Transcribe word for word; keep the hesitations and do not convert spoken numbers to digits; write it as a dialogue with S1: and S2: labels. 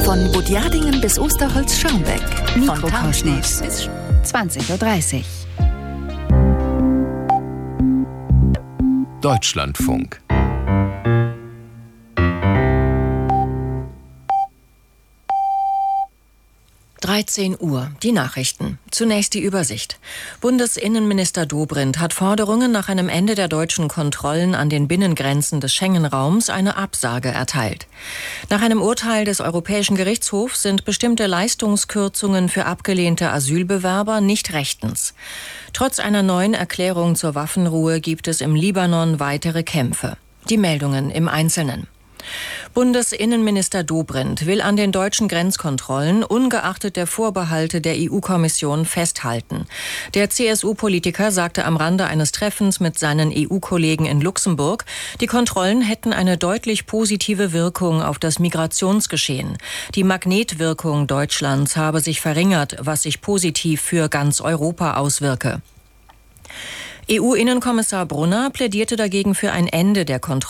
S1: Von Butjadingen bis Osterholz-Scharmbeck.
S2: Mikrokosmos bis zwanzig Uhr dreißig.
S3: Deutschlandfunk.
S4: dreizehn Uhr, die Nachrichten. Zunächst die Übersicht. Bundesinnenminister Dobrindt hat Forderungen nach einem Ende der deutschen Kontrollen an den Binnengrenzen des Schengen-Raums eine Absage erteilt. Nach einem Urteil des Europäischen Gerichtshofs sind bestimmte Leistungskürzungen für abgelehnte Asylbewerber nicht rechtens. Trotz einer neuen Erklärung zur Waffenruhe gibt es im Libanon weitere Kämpfe. Die Meldungen im Einzelnen. Bundesinnenminister Dobrindt will an den deutschen Grenzkontrollen ungeachtet der Vorbehalte der E U-Kommission festhalten. Der C S U-Politiker sagte am Rande eines Treffens mit seinen E U-Kollegen in Luxemburg, die Kontrollen hätten eine deutlich positive Wirkung auf das Migrationsgeschehen. Die Magnetwirkung Deutschlands habe sich verringert, was sich positiv für ganz Europa auswirke. E U-Innenkommissar Brunner plädierte dagegen für ein Ende der Kontrollen.